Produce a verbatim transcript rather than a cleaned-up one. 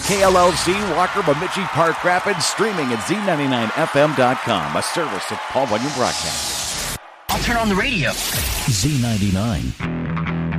K L L Z, Walker, Bemidji, Park Rapids, streaming at Z ninety-nine F M dot com, a service of Paul Bunyan Broadcasting. I'll turn on the radio. Z ninety-nine.